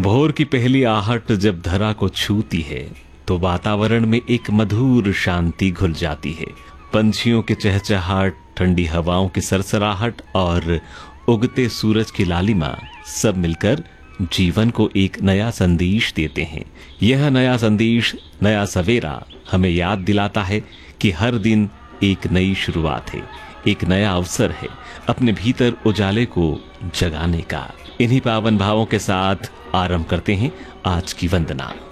भोर की पहली आहट जब धरा को छूती है तो वातावरण में एक मधुर शांति घुल जाती है। पंछियों के चहचहाट, ठंडी हवाओं की सरसराहट और उगते सूरज की लालिमा सब मिलकर जीवन को एक नया संदेश देते हैं। यह नया संदेश, नया सवेरा हमें याद दिलाता है कि हर दिन एक नई शुरुआत है, एक नया अवसर है अपने भीतर उजाले को जगाने का। इन्हीं पावन भावों के साथ आरंभ करते हैं आज की वंदना।